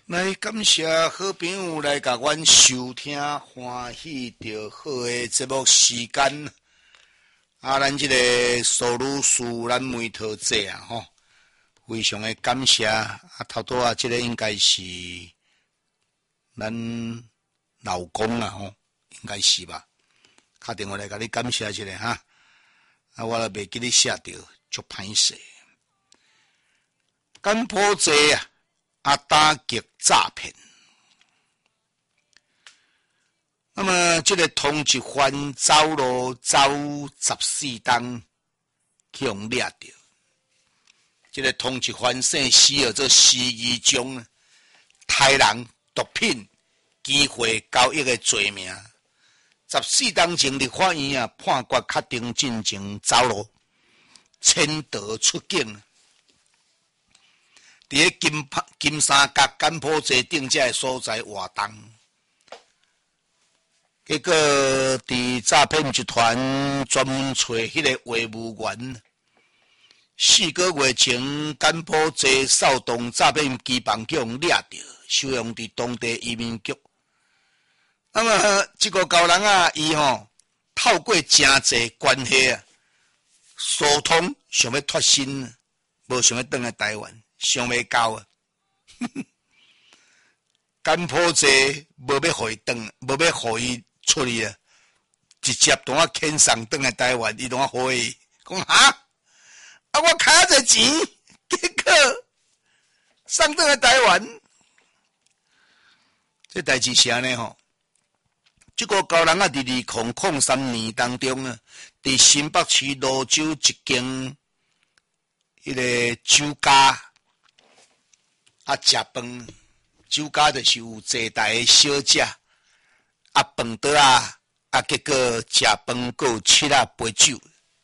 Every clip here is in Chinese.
来感谢好朋友来甲阮收听欢喜着好诶节目时间。咱即个苏女士咱梅桃姐啊吼，非常诶感谢。头拄即个应该是咱老公啊吼，应该是吧？打电话来甲你感谢一下哈。我都袂记你写着，足歹势。柬埔寨打击诈骗。那么，这个通缉犯走路走14天，去用掠着。这个通缉犯姓施叫做施义忠，杀人、毒品、机会交易的罪名。14天前，立法院判决确定进前走路，迁逃出境。伫个金三角柬埔寨定这个所在活动，结果伫诈骗集团专门找迄个话务员，4个月前柬埔寨扫动诈骗机房去用掠着，收容伫当地移民局。那么这个高人伊透过真侪关系疏通，想要脱身，无想要返来台湾。想袂到啊！柬埔寨无要互伊转，无要互伊出去啊！直接同我遣送转来台湾，伊同我回伊讲我卡着钱，结果送转来台湾，这代志是安尼吼。这个高人伫2003年当中伫新北市蘆洲一间迄个酒家。食饭，酒家就是有坐台的小姐，饭桌结果食饭还有七杯酒。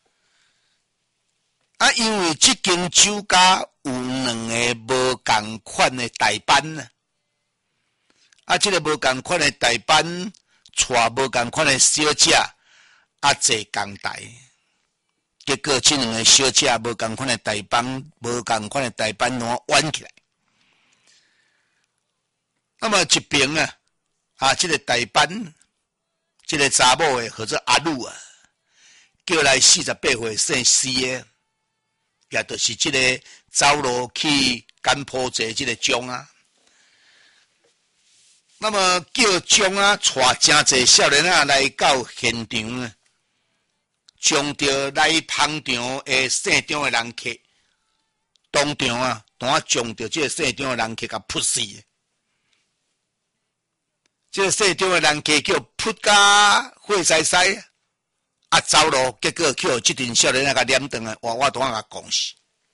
因为这间酒家有2个无同款的代班呢，这个无同款的代班，带无同款的小姐，坐公台。结果这2个小姐无同款的代班，无同款的代班，拢弯起来。那么一边这个代班，这个查某的或者阿鲁叫来48岁姓施的，也就是这个走路去柬埔寨这个钟那么叫钟带真侪少年来到现场将着来捧场的姓张的人客，当场当将着这个姓张的人客甲扑死。这个姓张的人客叫扑甲火塞塞，走路结果去互这群少年甲撿倒来，我当甲讲死。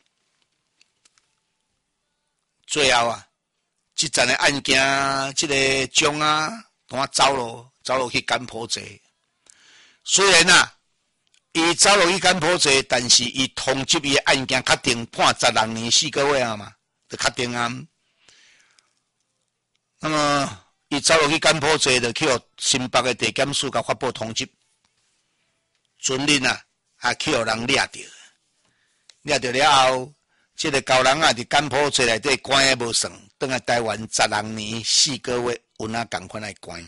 最后这阵的案件，这个张当走路去柬埔寨。虽然伊走路去柬埔寨，但是伊通缉伊的案件确定判12年4个月嘛，就确定那么。伊走落去柬埔寨，就去互新北的地检署甲发布通缉，准令去互人掠着，掠着了后，这个高人伫柬埔寨内底关也无算，转来台湾12年4个月，有共款来关。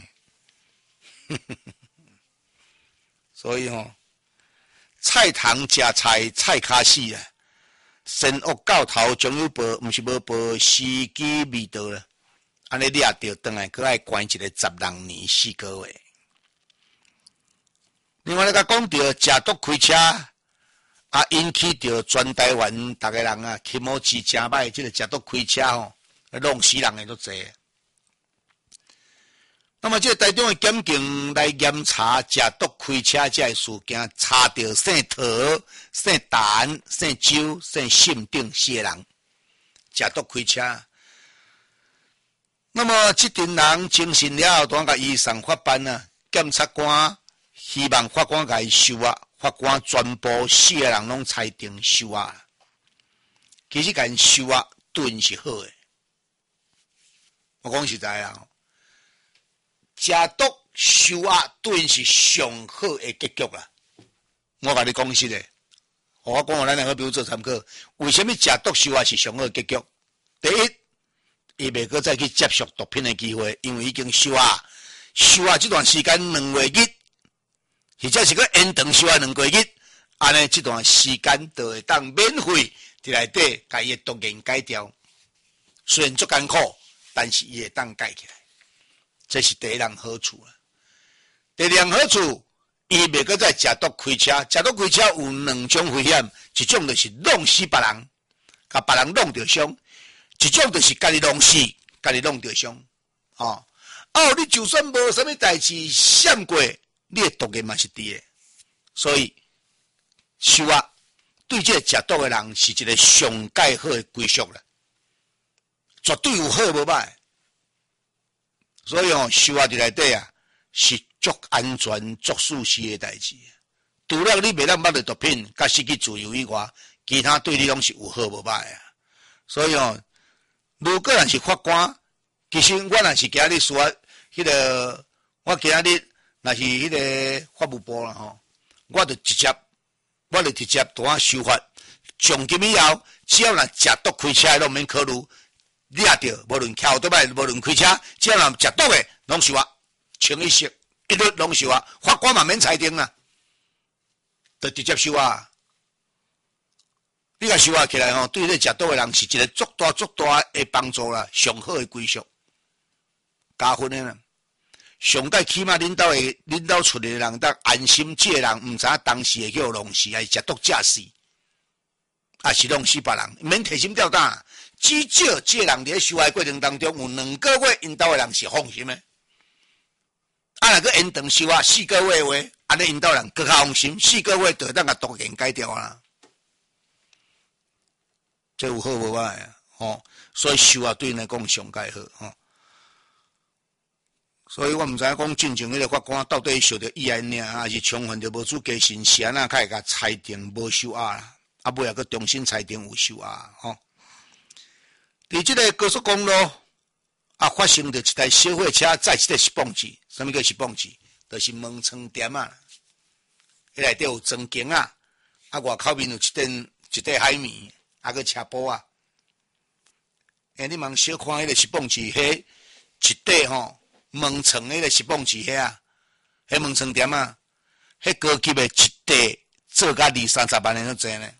所以菜堂食菜菜卡死善恶到头终有报，毋是无报，时机未到了。安尼掠着转来，佮爱关一个12年4个月。另外，甲讲到食毒开车，引起着全台湾逐个人起毛质真歹，这个食毒开车弄死人的都济。那么，这个台中的检警来严查食毒开车这个事件，查到姓陶、姓陈、姓周、姓沈等4个人食毒开车。那么，这群人精神了后，当甲移送法办检察官希望法官甲伊收法官全部4个人拢裁定收其实甲因收对因是好的。我讲实在食毒收对因是上好的结局啦。我甲你讲实的，我讲咱两个比如做参考，为什么食毒收是上好的结局？第一， 伊袂阁再去接触毒品的机会，因为已经收啊这段时间2个月，或者是个延长收2个月，安尼这段时间就会当免费伫内底甲伊的毒瘾戒掉。虽然足艰苦，但是伊会当戒起来，这是第一样好处啦。第二样好处，伊袂阁再食毒开车，食毒开车有2种危险，一种就是弄死别人，甲别人弄着伤；一种就是家己弄死，家己弄着伤。你就算无啥物代志闪过，你的毒瘾嘛是伫的。所以，收啊，对这个食毒的人是一个上介好的归宿啦，绝对有好无歹。所以收啊伫内底啊，是足安全、足舒适的代志。除了你袂当捌着毒品，甲失去自由以外，其他对你拢是有好无歹啊。所以如果若是法官，其实我若是今日说我今日若是迄个法务部啦我就直接单修法，从今以后，只要若食毒开车，拢免考虑抓着，无论翘倒摆，无论开车，只要若食毒的，拢收啊，清一色，一律拢收啊，法官嘛免裁定啦，就直接收啊。你甲收啊起来对你食毒的人是一个足大的帮助啦，上好的归宿，加分的啦。上届起码领导出来的人，当安心，这个人毋知影当时会叫弄死，还是食毒假死，还是弄死别人，免提心吊胆。至少这个人伫收害过程当中有2个月，因兜的人是放心的。若个延长收啊4个月的话，安尼因兜人更较放心，4个月就会当甲毒瘾戒掉啦。这有好无歹啊？所以收啊对因来讲上介好所以我毋知影讲进前迄个法官到底受到意外领，还是充分着无主加刑，是安那才会甲裁定无收押啦，尾也佫重新裁定有收押伫即个高速公路发生着一台小货车载一个石蹦子，什么叫石蹦子？就是门窗店迄内底有装景外口面有一块海绵，佫车布你茫小看迄个石蹦子，迄一块门窗迄个石蹦子迄门窗店迄高级的一块做甲20-30万的都侪呢。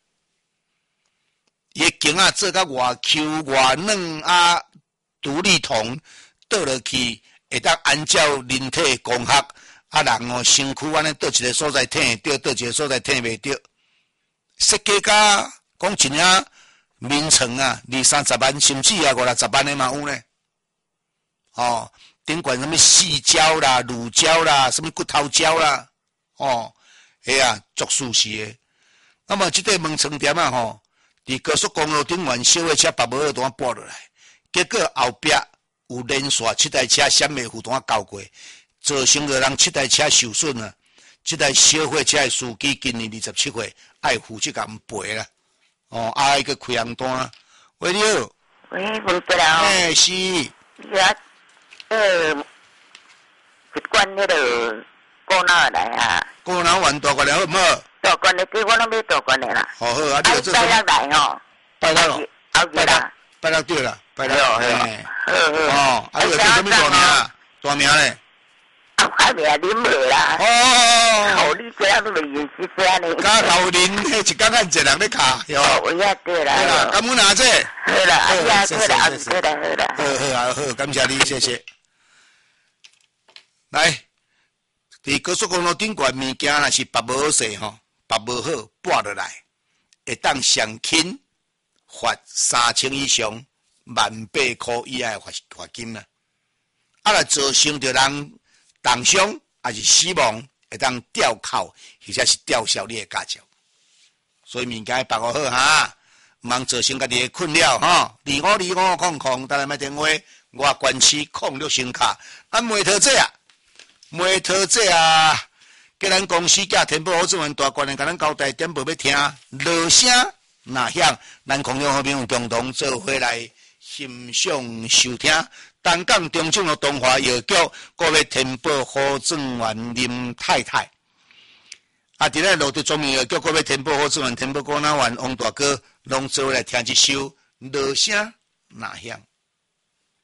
伊景做甲外 Q 外软独立筒倒落去，会当按照人体工学人身躯安尼倒一个所在挺会着，倒一个所在挺袂着。设计甲讲一领面床20-30万，甚至50-60万的嘛有呢。顶管什么细胶啦、乳胶啦、什么骨头胶啦，足舒适的。那么这个门窗店伫高速公路顶端小货车拔无好单拨落来，结果后壁有连续7台车闪袂负单交过，造成着人7台车受损啊。这台小货车的司机今年27岁，爱负责甲赔啦。爱个开红单。喂，你好。 喂，文伯啊。 是。 一罐迄个股脑来啊。 股脑丸大罐来好唔好？ 大罐的，我拢要大罐的啦。 好，你有做什么？ 拜六来拜六咯。 后日啦。 拜六对啦，拜六。 好。 你有做什么大名啊？大名咧？ 我名林妹啦。你这样都袂认识啥呢？ 加头林，迄一工看一人咧卡，哟。 对啦。 感恩啊，这。 好啦， 好，感谢你，谢谢。来，伫高速公路顶悬物件若是拔无好势拔无好拨落来，会当上轻罚3000以上18000块以下罚金啦。若造成着人重伤还是死亡，会当吊扣或者是吊销你的驾照。所以物件要把握好毋通造成家己的困扰252500，等下买电话我关市06新卡，卖桃子叫咱公司甲天保好主任大官的甲咱交代点报要听，落声若响，咱空中好朋友共同做伙来欣赏收听。东港中正的东华药局，各位天保好主任林太太。伫咧罗德庄面药局，各位天保好主任天保股脑丸王大哥，拢做来听一首落声若响。